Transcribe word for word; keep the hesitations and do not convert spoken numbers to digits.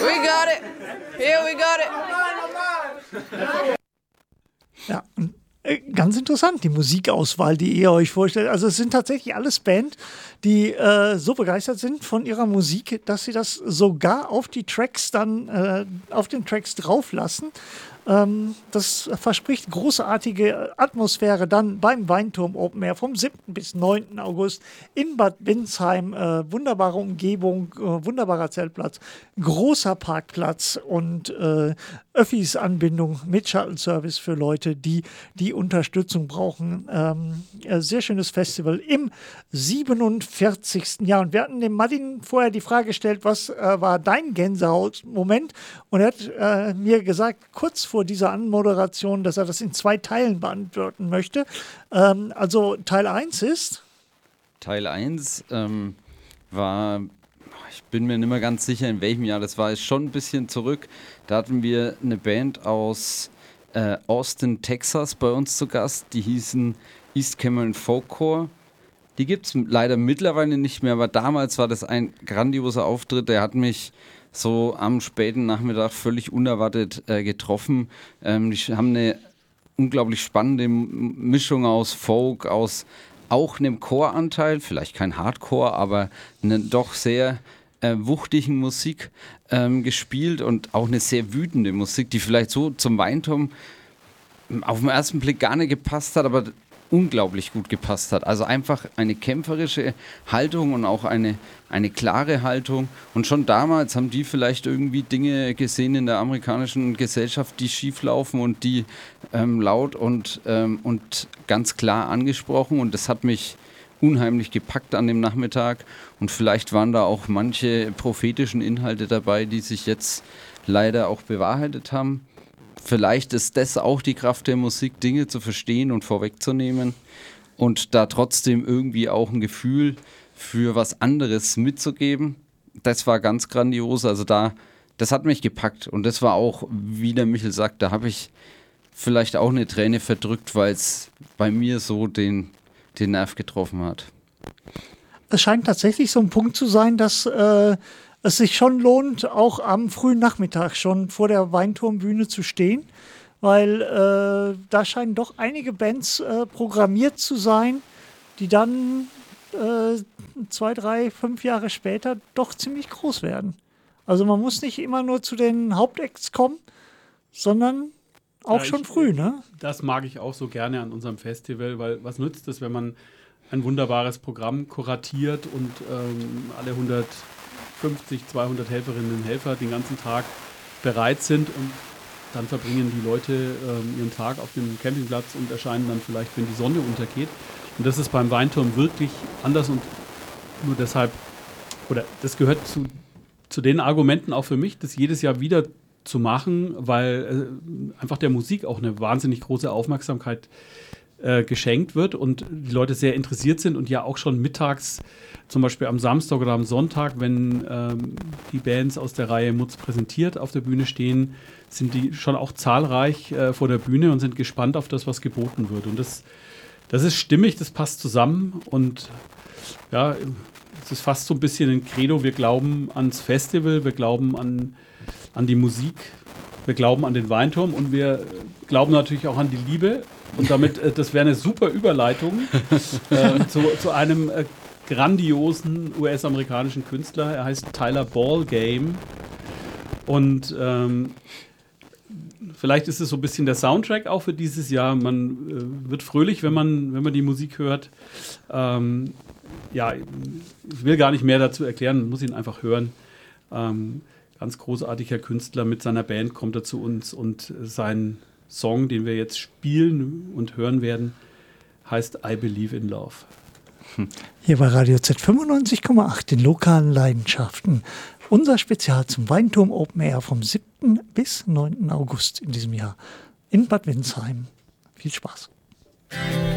We got it. Here we got it. Ja, ganz interessant, die Musikauswahl, die ihr euch vorstellt. Also es sind tatsächlich alles Bands, die äh, so begeistert sind von ihrer Musik, dass sie das sogar auf die Tracks dann, äh, auf den Tracks drauflassen. Ähm, das verspricht großartige Atmosphäre dann beim Weinturm Open Air vom siebten bis neunten August in Bad Windsheim. Äh, wunderbare Umgebung, äh, wunderbarer Zeltplatz, großer Parkplatz und äh, Öffis-Anbindung mit Shuttle-Service für Leute, die die Unterstützung brauchen. Ähm, äh, sehr schönes Festival im siebenundvierzigsten Jahr. Und wir hatten dem Martin vorher die Frage gestellt, was äh, war dein Gänsehaut-Moment? Und er hat äh, mir gesagt, kurz vor dieser Anmoderation, dass er das in zwei Teilen beantworten möchte. Ähm, also Teil eins ist? Teil eins ähm, war, ich bin mir nicht mehr ganz sicher, in welchem Jahr das war, ist schon ein bisschen zurück. Da hatten wir eine Band aus äh, Austin, Texas bei uns zu Gast, die hießen East Cameron Folkcore. Die gibt es leider mittlerweile nicht mehr, aber damals war das ein grandioser Auftritt, der hat mich so am späten Nachmittag völlig unerwartet äh, getroffen. Ähm, die haben eine unglaublich spannende Mischung aus Folk, aus auch einem Chor-Anteil, vielleicht kein Hardcore, aber eine doch sehr äh, wuchtigen Musik ähm, gespielt und auch eine sehr wütende Musik, die vielleicht so zum Weinturm auf den ersten Blick gar nicht gepasst hat, aber unglaublich gut gepasst hat. Also einfach eine kämpferische Haltung und auch eine, eine klare Haltung. Und schon damals haben die vielleicht irgendwie Dinge gesehen in der amerikanischen Gesellschaft, die schief laufen und die ähm, laut und, ähm, und ganz klar angesprochen. Und das hat mich unheimlich gepackt an dem Nachmittag. Und vielleicht waren da auch manche prophetischen Inhalte dabei, die sich jetzt leider auch bewahrheitet haben. Vielleicht ist das auch die Kraft der Musik, Dinge zu verstehen und vorwegzunehmen und da trotzdem irgendwie auch ein Gefühl für was anderes mitzugeben. Das war ganz grandios. Also da, das hat mich gepackt und das war auch, wie der Michel sagt, da habe ich vielleicht auch eine Träne verdrückt, weil es bei mir so den, den Nerv getroffen hat. Es scheint tatsächlich so ein Punkt zu sein, dass äh es sich schon lohnt, auch am frühen Nachmittag schon vor der Weinturmbühne zu stehen, weil äh, da scheinen doch einige Bands äh, programmiert zu sein, die dann äh, zwei, drei, fünf Jahre später doch ziemlich groß werden. Also man muss nicht immer nur zu den Hauptacts kommen, sondern auch ja, schon ich, früh, ne? Das mag ich auch so gerne an unserem Festival, weil was nützt es, wenn man ein wunderbares Programm kuratiert und ähm, alle hundertfünfzig, zweihundert Helferinnen und Helfer den ganzen Tag bereit sind und dann verbringen die Leute ähm, ihren Tag auf dem Campingplatz und erscheinen dann vielleicht, wenn die Sonne untergeht. Und das ist beim Weinturm wirklich anders und nur deshalb, oder das gehört zu, zu den Argumenten auch für mich, das jedes Jahr wieder zu machen, weil äh, einfach der Musik auch eine wahnsinnig große Aufmerksamkeit äh, geschenkt wird und die Leute sehr interessiert sind und ja auch schon mittags, zum Beispiel am Samstag oder am Sonntag, wenn ähm, die Bands aus der Reihe Mutz präsentiert auf der Bühne stehen, sind die schon auch zahlreich äh, vor der Bühne und sind gespannt auf das, was geboten wird. Und das, das ist stimmig, das passt zusammen und ja, es ist fast so ein bisschen ein Credo, wir glauben ans Festival, wir glauben an, an die Musik, wir glauben an den Weinturm und wir glauben natürlich auch an die Liebe. Und damit, äh, das wäre eine super Überleitung äh, zu, zu einem äh, grandiosen U S-amerikanischen Künstler. Er heißt Tyler Ballgame. Und ähm, vielleicht ist es so ein bisschen der Soundtrack auch für dieses Jahr. Man äh, wird fröhlich, wenn man, wenn man die Musik hört. Ähm, ja, ich will gar nicht mehr dazu erklären, man muss ihn einfach hören. Ähm, ganz großartiger Künstler mit seiner Band kommt er zu uns und sein Song, den wir jetzt spielen und hören werden, heißt I Believe in Love. Hier bei Radio Z fünfundneunzig Komma acht, den lokalen Leidenschaften. Unser Spezial zum Weinturm Open Air vom siebten bis neunten August in diesem Jahr in Bad Windsheim. Viel Spaß.